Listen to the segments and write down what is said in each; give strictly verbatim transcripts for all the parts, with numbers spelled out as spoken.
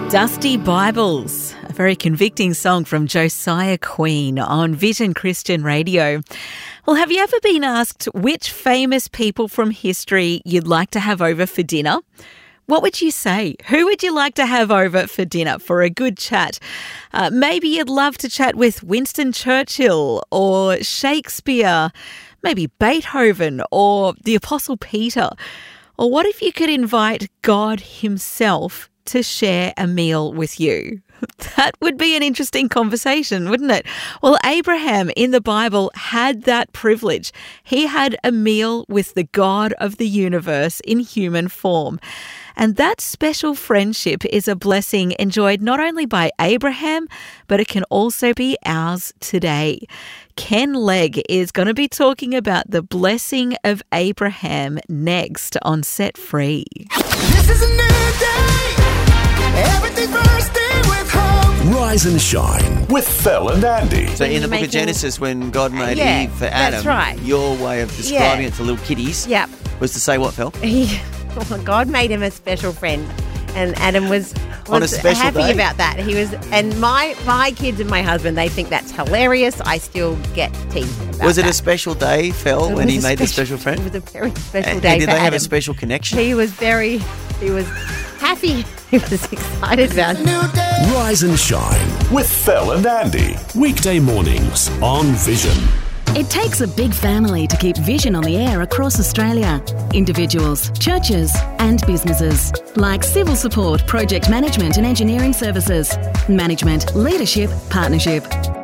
Dusty Bibles, a very convicting song from Josiah Queen on Vision Christian Radio. Well, have you ever been asked which famous people from history you'd like to have over for dinner? What would you say? Who would you like to have over for dinner for a good chat? Uh, maybe you'd love to chat with Winston Churchill or Shakespeare, maybe Beethoven or the Apostle Peter. Or what if you could invite God himself to share a meal with you? That would be an interesting conversation, wouldn't it? Well, Abraham in the Bible had that privilege. He had a meal with the God of the universe in human form. And that special friendship is a blessing enjoyed not only by Abraham, but it can also be ours today. Ken Legg is going to be talking about the blessing of Abraham next on Set Free. This is a new day. Everything bursting with hope. Rise and shine with Phil and Andy. So in the book making- of Genesis, when God made Yeah, Eve for Adam, that's right. your way of describing Yeah. it to little kiddies Yep. was to say what, Phil? He, well, God made him a special friend, and Adam was, was On a special happy day? about that. He was, and my my kids and my husband, they think that's hilarious. I still get teased about Was it that. a special day, Phil, It when was he a made the special friend? It was a very special And, day and did for they have Adam. a special connection? He was very, he was happy. He was excited about it. New day. Rise and shine with Phil and Andy. Weekday mornings on Vision. It takes a big family to keep Vision on the air across Australia. Individuals, churches and businesses. Like civil support, project management and engineering services. Management, leadership, partnership.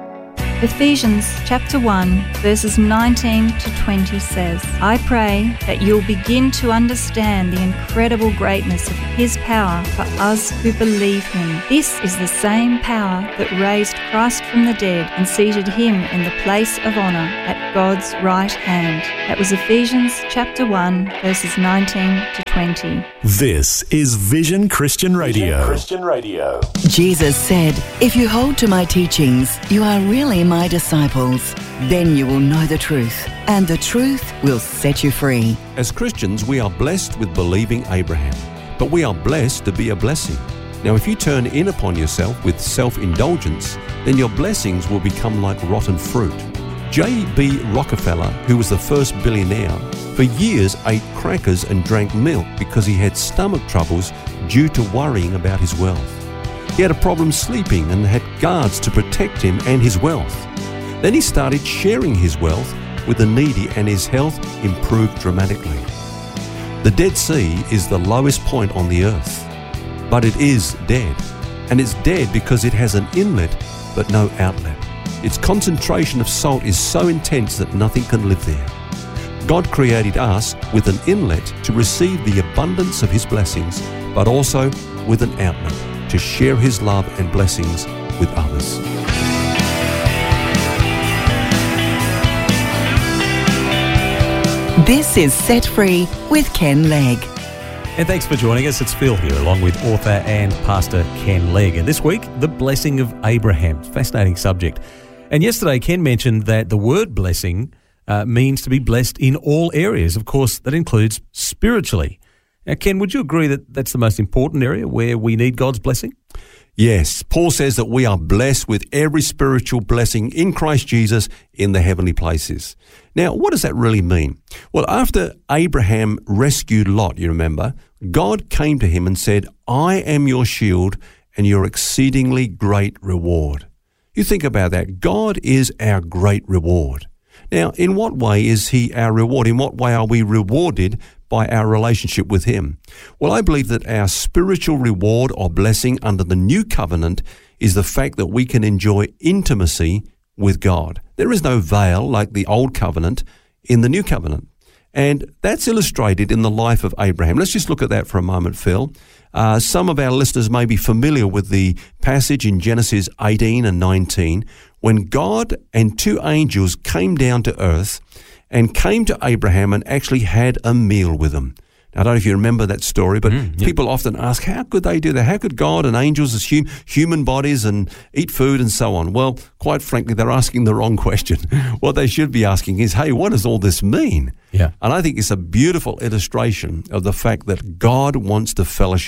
Ephesians chapter one, verses nineteen to twenty says, I pray that you'll begin to understand the incredible greatness of His power for us who believe Him. This is the same power that raised Christ from the dead and seated Him in the place of honour at God's right hand. That was Ephesians chapter one, verses nineteen to twenty. This is Vision Christian Radio. Vision Christian Radio. Jesus said, if you hold to my teachings, you are really my disciples. Then you will know the truth, and the truth will set you free. As Christians, we are blessed with believing Abraham, but we are blessed to be a blessing. Now, if you turn in upon yourself with self-indulgence, then your blessings will become like rotten fruit. J B Rockefeller, who was the first billionaire, for years ate crackers and drank milk because he had stomach troubles due to worrying about his wealth. He had a problem sleeping and had guards to protect him and his wealth. Then he started sharing his wealth with the needy and his health improved dramatically. The Dead Sea is the lowest point on the earth, but it is dead. And it's dead because it has an inlet but no outlet. Its concentration of salt is so intense that nothing can live there. God created us with an inlet to receive the abundance of His blessings, but also with an outlet to share His love and blessings with others. This is Set Free with Ken Legg. And thanks for joining us. It's Phil here, along with author and pastor Ken Legg. And this week, the blessing of Abraham. Fascinating subject. And yesterday, Ken mentioned that the word blessing uh, means to be blessed in all areas. Of course, that includes spiritually. Now, Ken, would you agree that that's the most important area where we need God's blessing? Yes, Paul says that we are blessed with every spiritual blessing in Christ Jesus in the heavenly places. Now, what does that really mean? Well, after Abraham rescued Lot, you remember, God came to him and said, I am your shield and your exceedingly great reward. You think about that. God is our great reward. Now, in what way is He our reward? In what way are we rewarded by our relationship with Him? Well, I believe that our spiritual reward or blessing under the new covenant is the fact that we can enjoy intimacy with God. There is no veil like the old covenant in the new covenant. And that's illustrated in the life of Abraham. Let's just look at that for a moment, Phil. Uh, some of our listeners may be familiar with the passage in Genesis eighteen and nineteen, when God and two angels came down to earth and came to Abraham and actually had a meal with him. Now, I don't know if you remember that story, but mm, yeah. people often ask, how could they do that? How could God and angels as hum- human bodies and eat food and so on? Well, quite frankly, they're asking the wrong question. What they should be asking is, hey, what does all this mean? Yeah. And I think it's a beautiful illustration of the fact that God wants to fellowship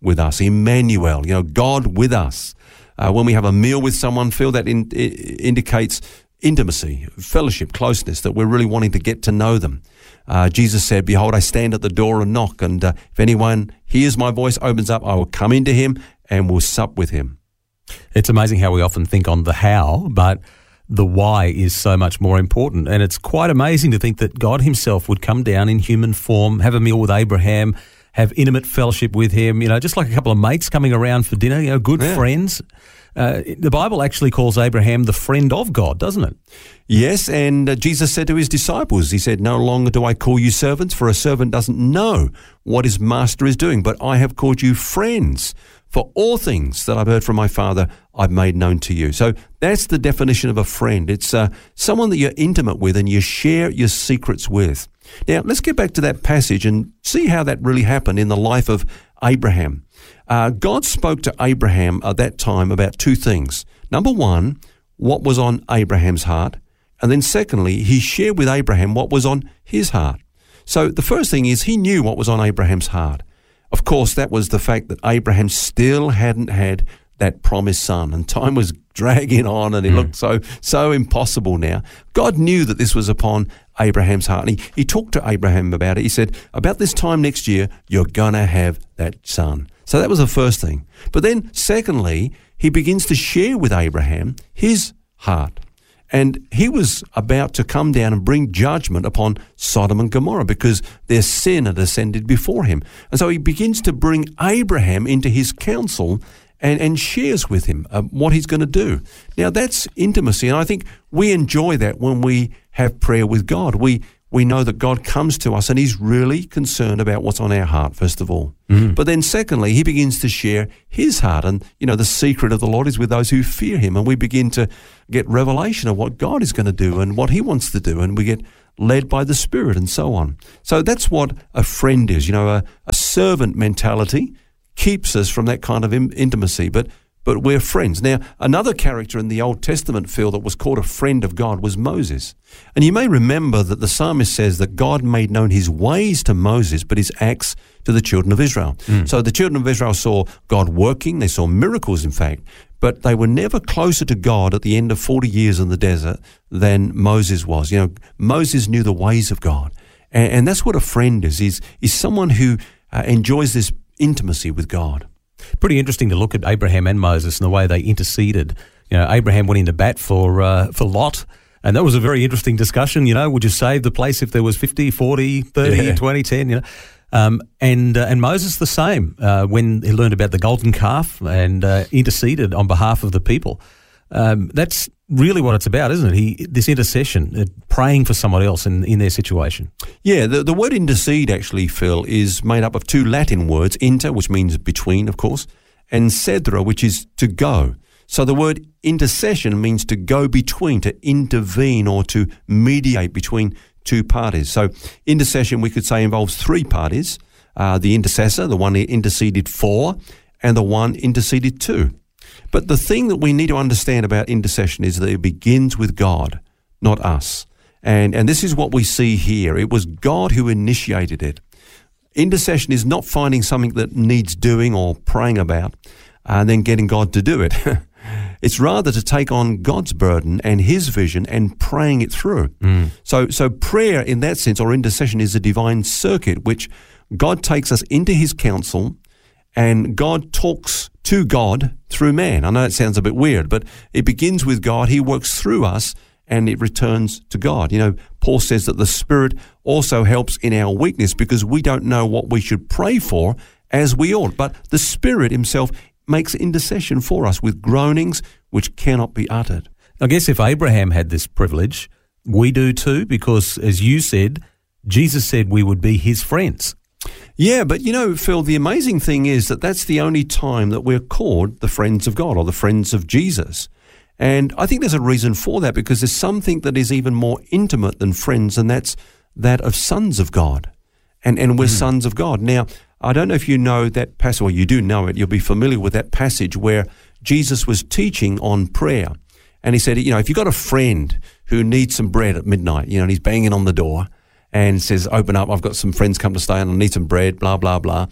with us. Emmanuel, you know, God with us. Uh, when we have a meal with someone, Phil, that in, indicates intimacy, fellowship, closeness, that we're really wanting to get to know them. Uh, Jesus said, behold, I stand at the door and knock, and uh, if anyone hears my voice, opens up, I will come into him and will sup with him. It's amazing how we often think on the how, but the why is so much more important. And it's quite amazing to think that God himself would come down in human form, have a meal with Abraham, have intimate fellowship with him, you know, just like a couple of mates coming around for dinner, you know, good yeah. friends. Uh, the Bible actually calls Abraham the friend of God, doesn't it? Yes, and uh, Jesus said to his disciples, he said, no longer do I call you servants, for a servant doesn't know what his master is doing, but I have called you friends. For all things that I've heard from my Father, I've made known to you. So that's the definition of a friend. It's uh, someone that you're intimate with and you share your secrets with. Now, let's get back to that passage and see how that really happened in the life of Abraham. Uh, God spoke to Abraham at that time about two things. Number one, what was on Abraham's heart. And then secondly, he shared with Abraham what was on his heart. So the first thing is he knew what was on Abraham's heart. Of course, that was the fact that Abraham still hadn't had that promised son, and time was dragging on, and it mm. looked so so impossible now. God knew that this was upon Abraham's heart, and he, he talked to Abraham about it. He said, about this time next year, you're going to have that son. So that was the first thing. But then, secondly, he begins to share with Abraham his heart. And he was about to come down and bring judgment upon Sodom and Gomorrah because their sin had ascended before him. And so he begins to bring Abraham into his counsel and, and shares with him uh, what he's going to do. Now, that's intimacy, and I think we enjoy that when we have prayer with God. We we know that God comes to us and he's really concerned about what's on our heart, first of all. Mm-hmm. But then secondly, he begins to share his heart. And, you know, the secret of the Lord is with those who fear him. And we begin to get revelation of what God is going to do and what he wants to do. And we get led by the Spirit and so on. So that's what a friend is. You know, a, a servant mentality keeps us from that kind of in, intimacy. But But we're friends. Now, another character in the Old Testament, Phil, that was called a friend of God was Moses. And you may remember that the psalmist says that God made known his ways to Moses, but his acts to the children of Israel. Mm. So the children of Israel saw God working. They saw miracles, in fact. But they were never closer to God at the end of forty years in the desert than Moses was. You know, Moses knew the ways of God. And, and that's what a friend is. He's, he's someone who uh, enjoys this intimacy with God. Pretty interesting to look at Abraham and Moses and the way they interceded. You know, Abraham went into bat for uh, for Lot, and that was a very interesting discussion. You know, would you save the place if there was fifty, forty, thirty, yeah. twenty, ten, you know? Um, and uh, and Moses the same uh, when he learned about the golden calf and uh, interceded on behalf of the people. Um, that's really what it's about, isn't it? He this intercession, uh, praying for someone else in, in their situation. Yeah, the, the word intercede actually, Phil, is made up of two Latin words, inter, which means between, of course, and cedere, which is to go. So the word intercession means to go between, to intervene or to mediate between two parties. So intercession, we could say, involves three parties, uh, the intercessor, the one he interceded for, and the one interceded to. But the thing that we need to understand about intercession is that it begins with God, not us. And and this is what we see here. It was God who initiated it. Intercession is not finding something that needs doing or praying about and then getting God to do it. It's rather to take on God's burden and his vision and praying it through. Mm. So, so prayer in that sense, or intercession, is a divine circuit which God takes us into his counsel and God talks to God through man. I know it sounds a bit weird, but it begins with God. He works through us and it returns to God. You know, Paul says that the Spirit also helps in our weakness because we don't know what we should pray for as we ought. But the Spirit himself makes intercession for us with groanings which cannot be uttered. I guess if Abraham had this privilege, we do too, because as you said, Jesus said we would be his friends. Yeah, but you know, Phil, the amazing thing is that that's the only time that we're called the friends of God or the friends of Jesus. And I think there's a reason for that, because there's something that is even more intimate than friends, and that's that of sons of God. And and we're mm. sons of God. Now, I don't know if you know that passage, or you do know it, you'll be familiar with that passage where Jesus was teaching on prayer. And he said, you know, if you've got a friend who needs some bread at midnight, you know, and he's banging on the door, and says, open up, I've got some friends come to stay and I need some bread, blah, blah, blah.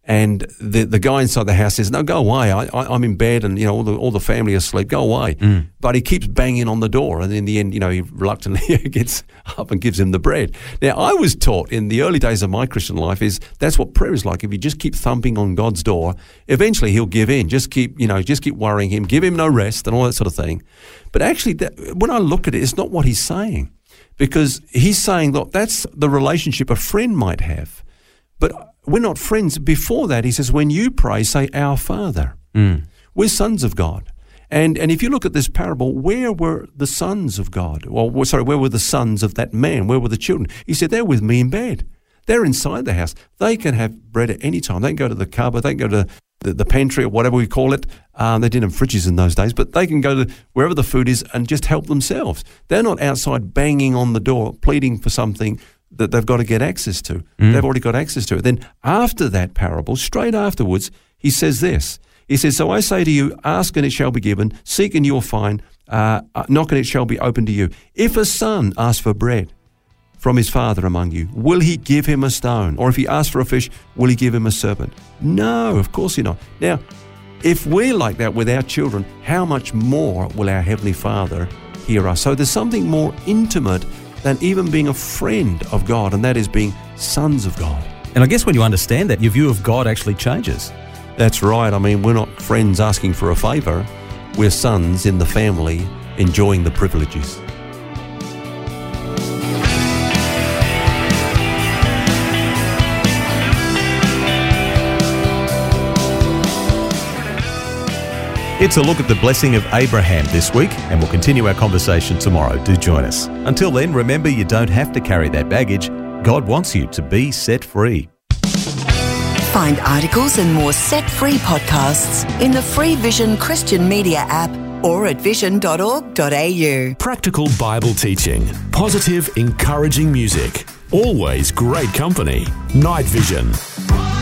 And the the guy inside the house says, no, go away. I, I, I'm in bed and, you know, all the, all the family are asleep. Go away. Mm. But he keeps banging on the door. And in the end, you know, he reluctantly gets up and gives him the bread. Now, I was taught in the early days of my Christian life is that's what prayer is like. If you just keep thumping on God's door, eventually he'll give in. Just keep, you know, just keep worrying him. Give him no rest and all that sort of thing. But actually, that, when I look at it, it's not what he's saying. Because he's saying, look, that's the relationship a friend might have. But we're not friends. Before that, he says, when you pray, say, Our Father. Mm. We're sons of God. And and if you look at this parable, where were the sons of God? Well, sorry, where were the sons of that man? Where were the children? He said, they're with me in bed. They're inside the house. They can have bread at any time. They can go to the cupboard. They can go to the, the pantry or whatever we call it. Um, they didn't have fridges in those days, but they can go to wherever the food is and just help themselves. They're not outside banging on the door, pleading for something that they've got to get access to. Mm. They've already got access to it. Then after that parable, straight afterwards, he says this. He says, so I say to you, ask and it shall be given, seek and you will find, uh, knock and it shall be opened to you. If a son asks for bread from his father among you, will he give him a stone? Or if he asks for a fish, will he give him a serpent? No, of course he not. Now, if we're like that with our children, how much more will our Heavenly Father hear us? So there's something more intimate than even being a friend of God, and that is being sons of God. And I guess when you understand that, your view of God actually changes. That's right. I mean, we're not friends asking for a favour. We're sons in the family enjoying the privileges. It's a look at the blessing of Abraham this week, and we'll continue our conversation tomorrow. Do join us. Until then, remember you don't have to carry that baggage. God wants you to be set free. Find articles and more set-free podcasts in the free Vision Christian Media app or at vision dot org dot a u. Practical Bible teaching, positive, encouraging music, always great company. Night Vision.